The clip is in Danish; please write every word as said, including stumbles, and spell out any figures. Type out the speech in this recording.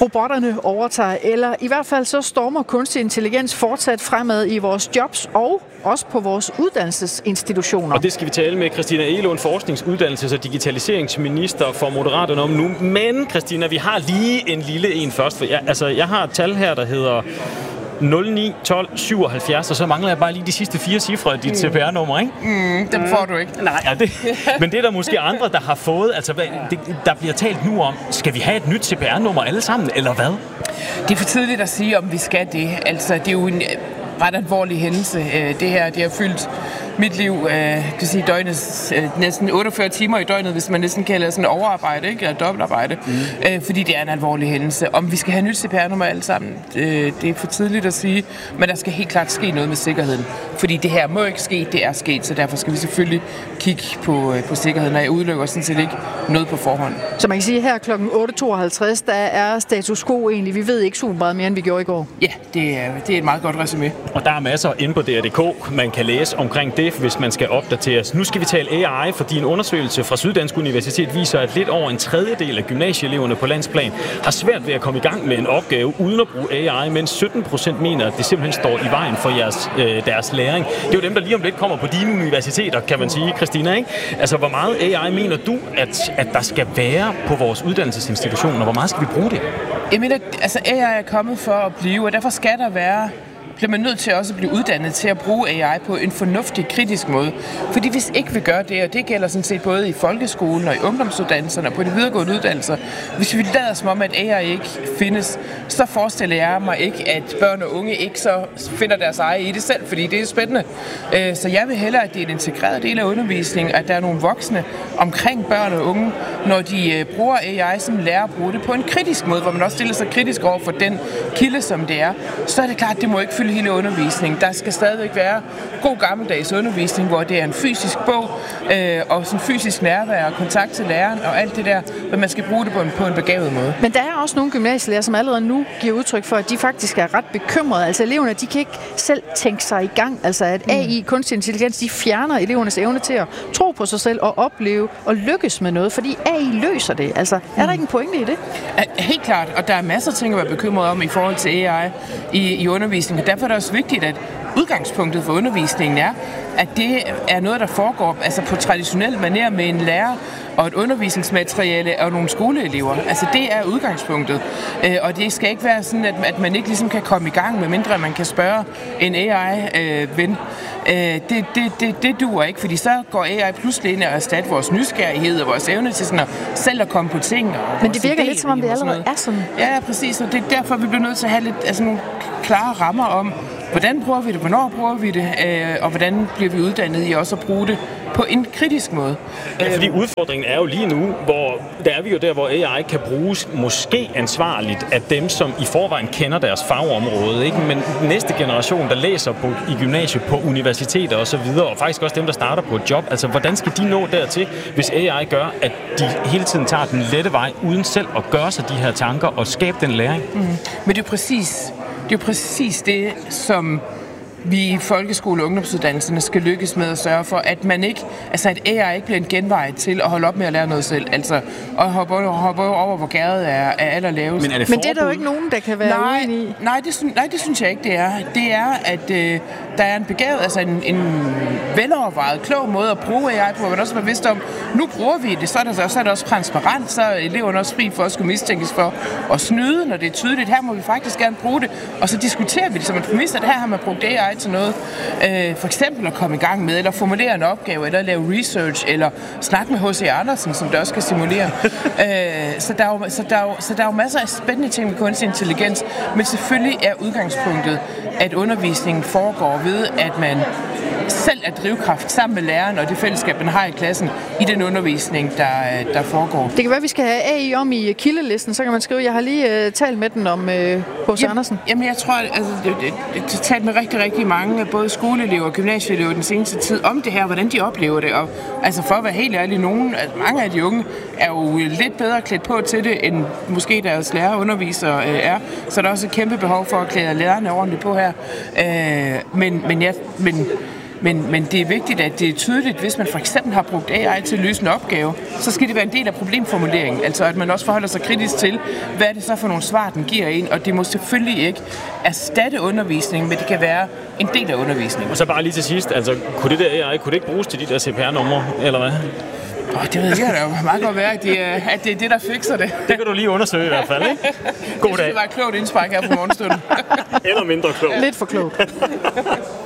robotterne overtager, eller i hvert fald så stormer kunstig intelligens fortsat fremad i vores jobs og også på vores uddannelsesinstitutioner. Og det skal vi tale med Christina Egelund, forskningsuddannelses- og digitaliseringsminister for Moderaterne om nu. Men Christina, vi har lige en lille en først. For jeg, altså, jeg har et tal her, der hedder nul ni tolv syvoghalvfjerds, og så mangler jeg bare lige de sidste fire cifre af dit C P R-nummer, ikke? Mm, dem får du ikke. Nej, ja, det, men det er der måske andre, der har fået. Altså, det, der bliver talt nu om, skal vi have et nyt C P R-nummer alle sammen, eller hvad? Det er for tidligt at sige, om vi skal det. Altså, det er jo en ret alvorlig hændelse. Det her, det har fyldt mit liv, øh, det vil sige døgnet, øh, næsten otteogfyrre timer i døgnet, hvis man næsten kalder sådan overarbejde, ikke? Eller dobbeltarbejde, mm. øh, fordi det er en alvorlig hændelse. Om vi skal have nyt C P R-nummer alle sammen, øh, det er for tidligt at sige, men der skal helt klart ske noget med sikkerheden, fordi det her må ikke ske, det er sket, så derfor skal vi selvfølgelig kigge på, øh, på sikkerheden, og jeg udelukker sådan set ikke noget på forhånd. Så man kan sige, at her klokken otte tooghalvtreds, der er status quo egentlig. Vi ved ikke super meget mere, end vi gjorde i går. Ja, det er, det er et meget godt resumé. Og der er masser inde på D R punktum D K, man kan læse omkring det, hvis man skal opdateres. Nu skal vi tale A I, fordi en undersøgelse fra Syddansk Universitet viser, at lidt over en tredjedel af gymnasieeleverne på landsplan har svært ved at komme i gang med en opgave uden at bruge A I, mens sytten procent mener, at det simpelthen står i vejen for jeres, øh, deres læring. Det er jo dem, der lige om lidt kommer på dine universiteter, kan man sige, Christina, ikke? Altså, hvor meget A I mener du, at, at der skal være på vores uddannelsesinstitutioner? Hvor meget skal vi bruge det? Jeg mener, altså A I er kommet for at blive, og derfor skal der være bliver man nødt til også at blive uddannet til at bruge A I på en fornuftig, kritisk måde. Fordi hvis ikke vi gør det, og det gælder sådan set både i folkeskolen og i ungdomsuddannelserne og på de videregående uddannelser, hvis vi lader som om, at A I ikke findes, så forestiller jeg mig ikke, at børn og unge ikke så finder deres eje i det selv, fordi det er spændende. Så jeg vil hellere, at det er en integreret del af undervisningen, at der er nogle voksne omkring børn og unge, når de bruger A I, som lærer at bruge det på en kritisk måde, hvor man også stiller sig kritisk over for den kilde, som det er, så er det klart, at det må ikke fylde hele undervisning. Der skal stadigvæk være god gammeldags undervisning, hvor det er en fysisk bog, øh, og sådan fysisk nærvær og kontakt til læreren og alt det der, men man skal bruge det på en, på en begavet måde. Men der er også nogle gymnasielærer, som allerede nu giver udtryk for, at de faktisk er ret bekymrede. Altså eleverne, de kan ikke selv tænke sig i gang. Altså at A I, mm. kunstig intelligens, de fjerner elevernes evne til at tro på sig selv og opleve og lykkes med noget, fordi A I løser det. Altså, er der ikke en pointe i det? Helt klart, og der er masser af ting at være bekymret om i forhold til A I i, i undervisningen. Derfor er det også vigtigt, at udgangspunktet for undervisningen er, at det er noget, der foregår altså på traditionel manér med en lærer og et undervisningsmateriale og nogle skoleelever. Altså det er udgangspunktet. Øh, og det skal ikke være sådan, at, at man ikke ligesom kan komme i gang, medmindre man kan spørge en A I-ven. Øh, det, det, det, det duer ikke, fordi så går A I pludselig ind og erstatter vores nysgerrighed og vores evne til sådan at selv at komme på ting. Og men det virker lidt som om det allerede er sådan. Ja, præcis. Og det er derfor, vi bliver nødt til at have lidt, altså nogle klare rammer om, hvordan bruger vi det, hvornår bruger vi det, øh, og hvordan bliver vi uddannet i også at bruge det på en kritisk måde. Ja, fordi udfordringen er jo lige nu, hvor der er vi jo der, hvor A I kan bruges måske ansvarligt af dem, som i forvejen kender deres fagområde, ikke? Men næste generation, der læser på, i gymnasiet, på universiteter og så videre, og faktisk også dem, der starter på et job, altså hvordan skal de nå dertil, hvis A I gør, at de hele tiden tager den lette vej, uden selv at gøre sig de her tanker og skabe den læring? Mm. Men det er præcis Det er jo præcis det, som vi i folkeskole- og ungdomsuddannelserne skal lykkes med at sørge for, at man ikke, altså at A I ikke bliver en genvej til at holde op med at lære noget selv, altså at hoppe over, hoppe over hvor gæret er, er allerlavest. Men er det Men det er der jo ikke nogen, der kan være uenige i. Nej, det, nej, det synes jeg ikke, det er. Det er, at øh, der er en begavet, altså en, en velovervejet, klog måde at bruge A I på, hvor man også er bevidst om, nu bruger vi det, så er, der, så er det også transparent, så er eleverne også fri for at skulle mistænkes for at snyde, når det er tydeligt. Her må vi faktisk gerne bruge det, og så diskuterer vi det som en præmis, at her har man brugt A I til noget. Øh, for eksempel at komme i gang med, eller formulere en opgave, eller lave research, eller snakke med H C Andersen, som det også kan simulere. øh, så, der er jo, så, der er jo, så der er jo masser af spændende ting med kunstig intelligens, men selvfølgelig er udgangspunktet, at undervisningen foregår ved, at man selv er drivkraft sammen med læreren og det fællesskab, man har i klassen, i den undervisning, der, der foregår. Det kan være, at vi skal have A I om i kildelisten, så kan man skrive, jeg har lige uh, talt med den om H C uh, Andersen. Jamen, jeg tror, altså, jeg har talt med rigtig, rigtig mange, både skoleelever og gymnasieelever den seneste tid, om det her, hvordan de oplever det. Og, altså, for at være helt ærlig, nogen, altså, mange af de unge er jo lidt bedre klædt på til det, end måske deres lærer og undervisere øh, er. Så er der også et kæmpe behov for at klæde lærerne ordentligt på her. Øh, men, men, ja, men Men, men det er vigtigt, at det er tydeligt, hvis man for eksempel har brugt A I til at løse en opgave, så skal det være en del af problemformuleringen. Altså at man også forholder sig kritisk til, hvad er det så for nogle svar, den giver ind, og det må selvfølgelig ikke erstatte undervisning, men det kan være en del af undervisningen. Og så bare lige til sidst, altså kunne det der A I, kunne det ikke bruges til de der C P R-numre, eller hvad? Oh, det ved jeg, det kan da jo meget godt være, at det, er, at det er det, der fikser det. Det kan du lige undersøge i hvert fald, ikke? God dag. Det var et klogt indspark her på morgenstunden. Eller mindre klogt. Lidt for klogt.